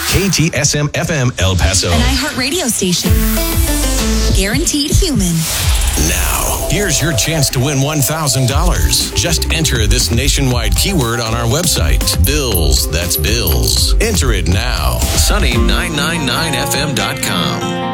KTSM FM El Paso. An iHeartRadio station. Guaranteed human. Now, here's your chance to win $1,000. Just enter this nationwide keyword on our website. Bills, that's bills. Enter it now. Sunny999fm.com.